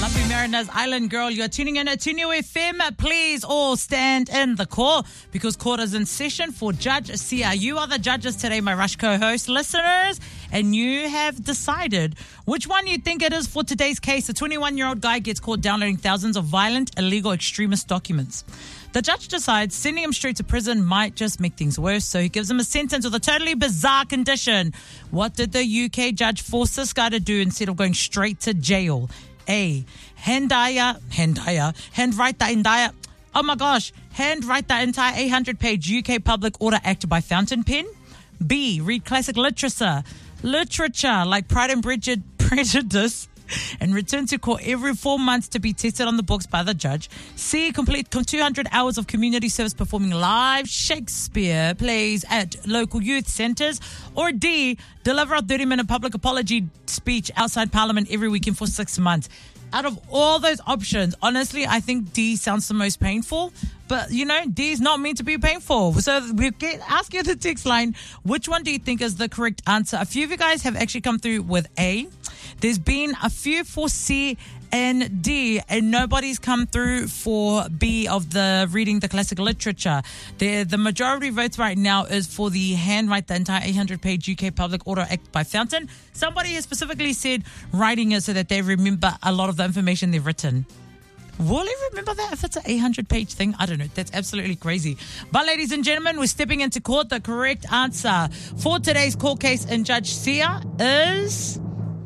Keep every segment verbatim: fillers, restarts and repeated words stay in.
Lovely Mariners Island Girl. You're tuning in at Tunio F M. Please all stand in the call because court is in session for Judge Sia. You are the judges today, my Rush co-host listeners, and you have decided which one you think it is for today's case. A twenty-one-year-old guy gets caught downloading thousands of violent, illegal extremist documents. The judge decides sending him straight to prison might just make things worse, so he gives him a sentence with a totally bizarre condition. What did the U K judge force this guy to do instead of going straight to jail? A. Handaya, handaya, handwrite the entire, oh my gosh, handwrite the entire eight hundred page U K Public Order Act by fountain pen. B. Read classic literature, literature like Pride and Prejudice, and return to court every four months to be tested on the books by the judge. C. Complete two hundred hours of community service performing live Shakespeare plays at local youth centres. Or D. Deliver a thirty-minute public apology speech outside Parliament every weekend for six months. Out of all those options, honestly, I think D sounds the most painful. But, you know, D is not meant to be painful. So we get ask you the text line, which one do you think is the correct answer? A few of you guys have actually come through with A. There's been a few for C and D, and nobody's come through for B of the reading the classic literature. The, the majority votes right now is for the handwrite the entire eight hundred page U K Public Order Act by fountain. Somebody has specifically said writing it so that they remember a lot of the information they've written. Will you remember that if it's an eight hundred page thing? I don't know. That's absolutely crazy. But ladies and gentlemen, we're stepping into court. The correct answer for today's court case in Judge Sia is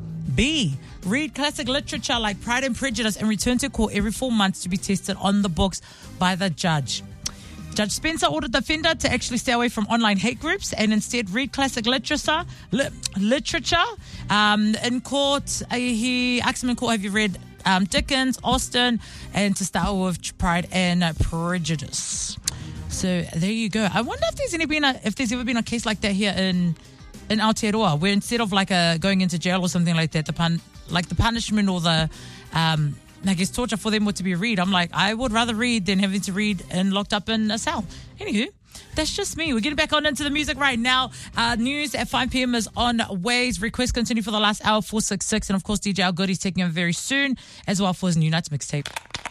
B. Read classic literature like Pride and Prejudice and return to court every four months to be tested on the books by the judge. Judge Spencer ordered the offender to actually stay away from online hate groups and instead read classic literature. Li- literature. Um, in court, uh, he asked him in court, have you read um, Dickens, Austen, and to start with Pride and Prejudice. So there you go. I wonder if there's any been a, if there's ever been a case like that here in in Aotearoa, where instead of like a going into jail or something like that, the pun, like the punishment or the um, I guess torture for them were to be read. I'm like, I would rather read than having to read and locked up in a cell. Anywho, that's just me. We're getting back on into the music right now. Uh, news at five p.m. is on Waves. Requests continue for the last hour, four six six. And of course, D J Al Goody's taking over very soon, as well for his new Nights mixtape.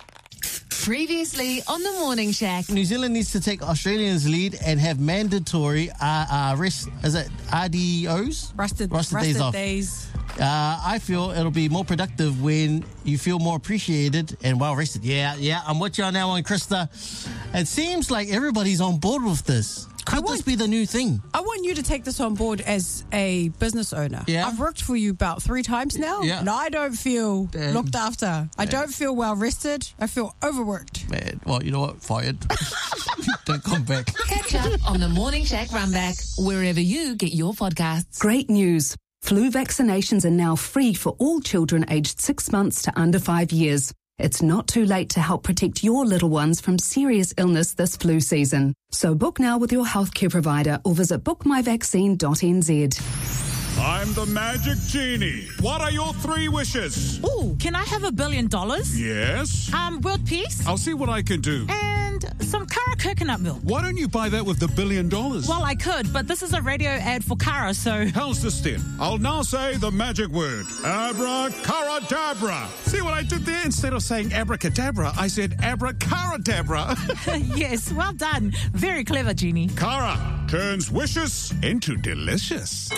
Previously on the Morning Shack. New Zealand needs to take Australia's lead and have mandatory uh, uh, rest, is it R D Os? Rusted, rusted, rusted days off. days. Uh, I feel it'll be more productive when you feel more appreciated and well rested. Yeah, yeah, I'm with you on that one, Krista. It seems like everybody's on board with this. Could want, this be the new thing? I want you to take this on board as a business owner. Yeah. I've worked for you about three times now, yeah. and I don't feel Damn. looked after. Damn. I don't feel well rested. I feel overworked. Man, well, you know what? Fired. Don't come back. Catch up on the Morning Shack Runback, wherever you get your podcasts. Great news. Flu vaccinations are now free for all children aged six months to under five years. It's not too late to help protect your little ones from serious illness this flu season. So book now with your healthcare provider or visit book my vaccine dot n z. I'm the Magic Genie. What are your three wishes? Ooh, can I have a billion dollars? Yes. Um, world peace? I'll see what I can do. And some Kara coconut milk. Why don't you buy that with the billion dollars? Well, I could, but this is a radio ad for Kara, so... How's this then? I'll now say the magic word. Abracadabra. See what I did there? Instead of saying abracadabra, I said abracadabra. Yes, well done. Very clever, Genie. Kara turns wishes into delicious.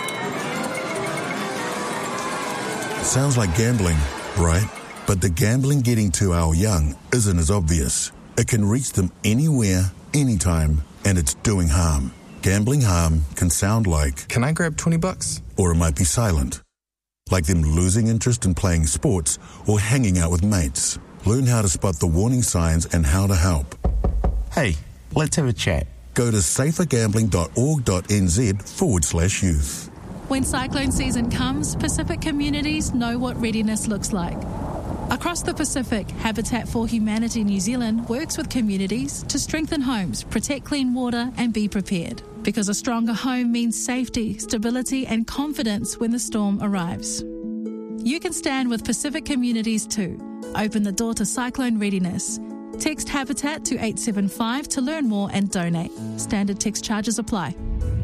Sounds like gambling, right? But the gambling getting to our young isn't as obvious. It can reach them anywhere, anytime, and it's doing harm. Gambling harm can sound like... Can I grab twenty bucks? Or it might be silent. Like them losing interest in playing sports or hanging out with mates. Learn how to spot the warning signs and how to help. Hey, let's have a chat. Go to safergambling.org.nz forward slash youth. When cyclone season comes, Pacific communities know what readiness looks like. Across the Pacific, Habitat for Humanity New Zealand works with communities to strengthen homes, protect clean water and be prepared. Because a stronger home means safety, stability and confidence when the storm arrives. You can stand with Pacific communities too. Open the door to cyclone readiness. Text Habitat to eight seven five to learn more and donate. Standard text charges apply.